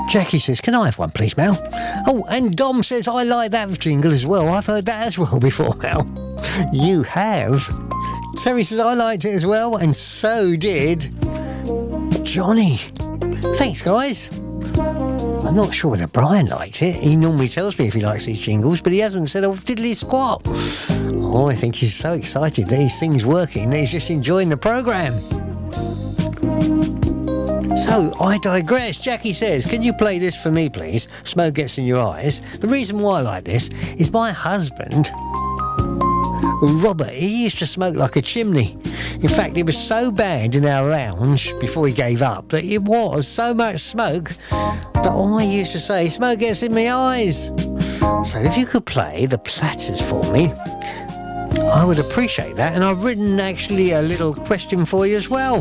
Jackie says, can I have one, please, Mel? Oh, and Dom says, I like that jingle as well. I've heard that as well before, Mel. You have. Terry says, I liked it as well, and so did Johnny. Thanks, guys. I'm not sure whether Brian liked it. He normally tells me if he likes these jingles, but he hasn't said, oh, diddly squat. Oh, I think he's so excited that his thing's working that he's just enjoying the programme. So, I digress. Jackie says, can you play this for me, please? Smoke Gets in Your Eyes. The reason why I like this is my husband, Robert, he used to smoke like a chimney. In fact, it was so bad in our lounge before he gave up that it was so much smoke that I used to say, smoke gets in my eyes. So if you could play the Platters for me, I would appreciate that. And I've written actually a little question for you as well.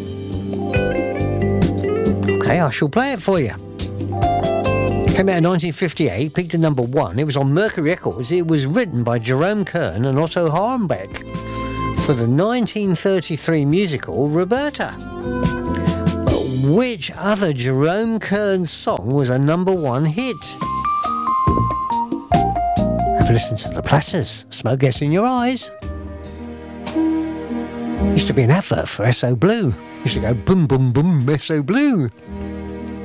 Okay, I shall play it for you. Came out in 1958, peaked at number 1. It was on Mercury Records. It was written by Jerome Kern and Otto Harmbeck for the 1933 musical Roberta. But which other Jerome Kern song was a number 1 hit? Have a listen to the Platters. Smoke Gets in Your Eyes. Used to be an advert for SO Blue. Used to go boom, boom, boom, SO Blue.